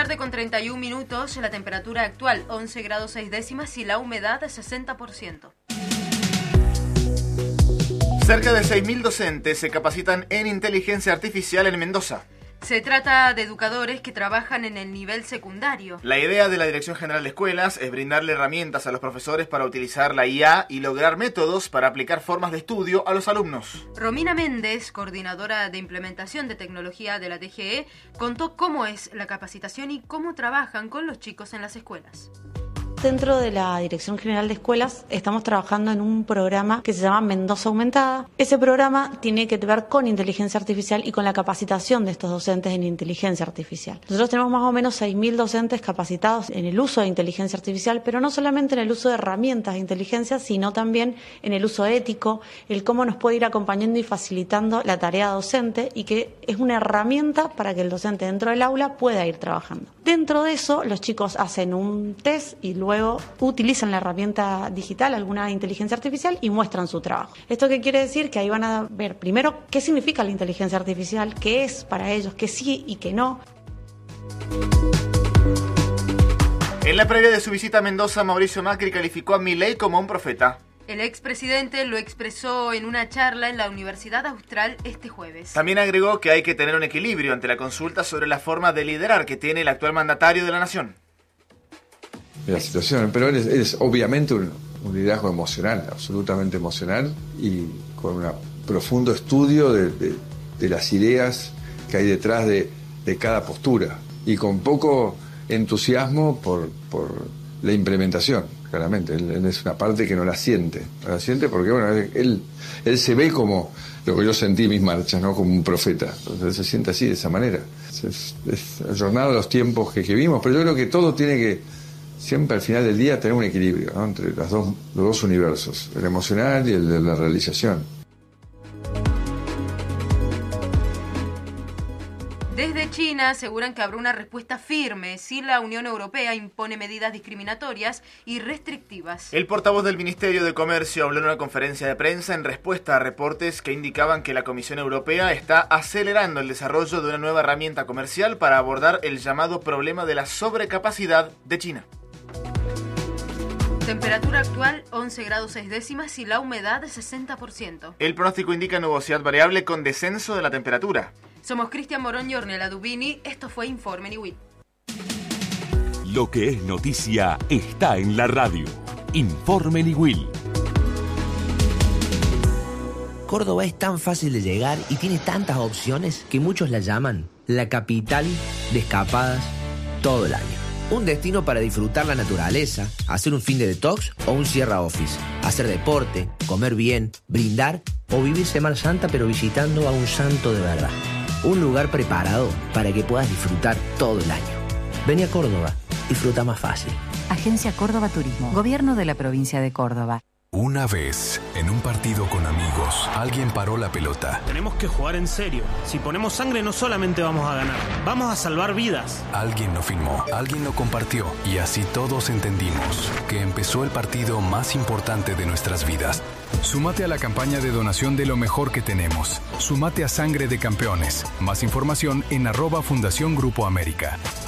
tarde con 31 minutos, la temperatura actual 11 grados 6 décimas y la humedad 60%. Cerca de 6.000 docentes se capacitan en inteligencia artificial en Mendoza. Se trata de educadores que trabajan en el nivel secundario. La idea de la Dirección General de Escuelas es brindarle herramientas a los profesores para utilizar la IA y lograr métodos para aplicar formas de estudio a los alumnos. Romina Méndez, coordinadora de implementación de tecnología de la DGE, contó cómo es la capacitación y cómo trabajan con los chicos en las escuelas. Dentro de la Dirección General de Escuelas estamos trabajando en un programa que se llama Mendoza Aumentada. Ese programa tiene que ver con inteligencia artificial y con la capacitación de estos docentes en inteligencia artificial. Nosotros tenemos más o menos 6.000 docentes capacitados en el uso de inteligencia artificial, pero no solamente en el uso de herramientas de inteligencia, sino también en el uso ético, el cómo nos puede ir acompañando y facilitando la tarea docente y que es una herramienta para que el docente dentro del aula pueda ir trabajando. Dentro de eso, los chicos hacen un test y luego utilizan la herramienta digital, alguna inteligencia artificial, y muestran su trabajo. ¿Esto qué quiere decir? Que ahí van a ver primero qué significa la inteligencia artificial, qué es para ellos, qué sí y qué no. En la previa de su visita a Mendoza, Mauricio Macri calificó a Milei como un profeta. El expresidente lo expresó en una charla en la Universidad Austral este jueves. También agregó que hay que tener un equilibrio ante la consulta sobre la forma de liderar que tiene el actual mandatario de la nación. La situación, pero él es obviamente un liderazgo emocional, absolutamente emocional, y con un profundo estudio de las ideas que hay detrás de cada postura, y con poco entusiasmo por la implementación, claramente. Él es una parte que no la siente porque bueno, él se ve como lo que yo sentí en mis marchas, ¿no? Como un profeta. Entonces él se siente así, de esa manera. Es ayornado a los tiempos que vimos, pero yo creo que todo tiene que siempre al final del día tener un equilibrio, ¿no? Entre los dos universos, el emocional y el de la realización. Desde China aseguran que habrá una respuesta firme si la Unión Europea impone medidas discriminatorias y restrictivas. El portavoz del Ministerio de Comercio habló en una conferencia de prensa en respuesta a reportes que indicaban que la Comisión Europea está acelerando el desarrollo de una nueva herramienta comercial para abordar el llamado problema de la sobrecapacidad de China. Temperatura actual 11 grados 6 décimas y la humedad 60%. El pronóstico indica nubosidad variable con descenso de la temperatura. Somos Cristian Morón y Ornella Dubini. Esto fue Informe Niwil. Lo que es noticia está en la radio. Informe Niwil. Córdoba es tan fácil de llegar y tiene tantas opciones que muchos la llaman la capital de escapadas todo el año. Un destino para disfrutar la naturaleza, hacer un fin de detox o un Sierra Office, hacer deporte, comer bien, brindar o vivir Semana Santa pero visitando a un santo de verdad. Un lugar preparado para que puedas disfrutar todo el año. Vení a Córdoba, disfruta más fácil. Agencia Córdoba Turismo, Gobierno de la Provincia de Córdoba. Una vez, en un partido con amigos, alguien paró la pelota. Tenemos que jugar en serio. Si ponemos sangre no solamente vamos a ganar, vamos a salvar vidas. Alguien lo filmó, alguien lo compartió y así todos entendimos que empezó el partido más importante de nuestras vidas. Súmate a la campaña de donación de lo mejor que tenemos. Súmate a Sangre de Campeones. Más información en @Fundación Grupo América.